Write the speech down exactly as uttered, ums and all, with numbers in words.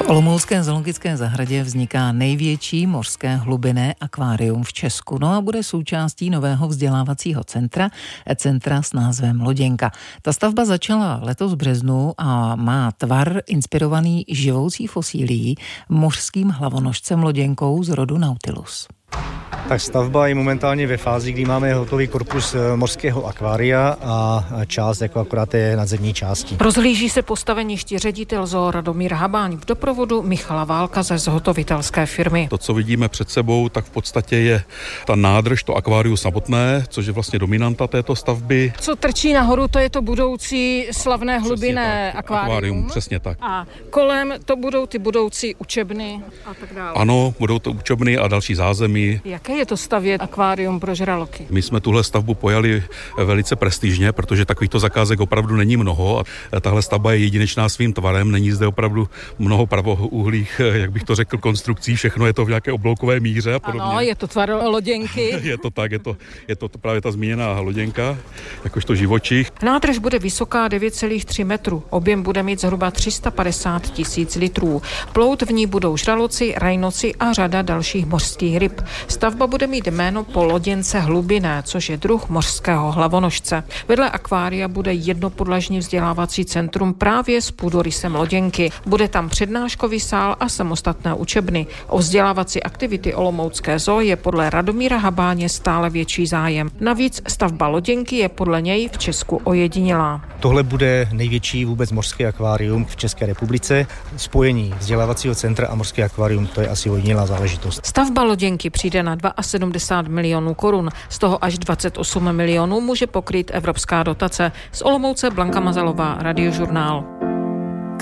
Olomoucké zoologické zahradě vzniká největší mořské hlubinné akvárium v Česku. No a bude součástí nového vzdělávacího centra, centra s názvem Loděnka. Ta stavba začala letos v březnu a má tvar inspirovaný živoucí fosílií mořským hlavonožcem loděnkou z rodu Nautilus. Tak stavba je momentálně ve fázi, kdy máme hotový korpus mořského akvária a část jako akorát té nadzemní části. Rozhlíží se postaveništi ředitel zoo Radomír Habáň v doprovodu Michala Válka ze zhotovitelské firmy. To, co vidíme před sebou, tak v podstatě je ta nádrž, to akvárium samotné, což je vlastně dominanta této stavby. Co trčí nahoru, to je to budoucí slavné hlubinné akvárium. akvárium. Přesně tak. A kolem to budou ty budoucí učebny a tak dále. Ano, budou to učebny a další zázemí. Jaké je to stavět akvárium pro žraloky? My jsme tuhle stavbu pojali velice prestižně, protože takovýchto zakázek opravdu není mnoho a tahle stavba je jedinečná svým tvarem, není zde opravdu mnoho pravouhlých, jak bych to řekl, konstrukcí, všechno je to v nějaké obloukové míře a podobně. Ano, je to tvar loděnky. Je to tak, je to, je to právě ta zmíněná loděnka, jakožto živočich. Nádrž bude vysoká devět celá tři metru, objem bude mít zhruba tři sta padesát tisíc litrů. Plout v ní budou žraloci, rajnoci a řada dalších mořských ryb. Stavba bude mít jméno po loděnce hlubinné, což je druh mořského hlavonožce. Vedle akvária bude jednopodlažní vzdělávací centrum právě s půdorysem loděnky. Bude tam přednáškový sál a samostatné učebny. O vzdělávací aktivity Olomoucké zoo je podle Radomíra Habáně stále větší zájem. Navíc stavba loděnky je podle něj v Česku ojedinělá. Tohle bude největší vůbec mořské akvárium v České republice. Spojení vzdělávacího centra a mořské akvárium, to je asi ojedinělá záležitost. Stavba loděnky přijde na sedmdesát dva milionů korun. Z toho až dvacet osm milionů může pokrýt evropská dotace. Z Olomouce Blanka Mazalová, Radiožurnál.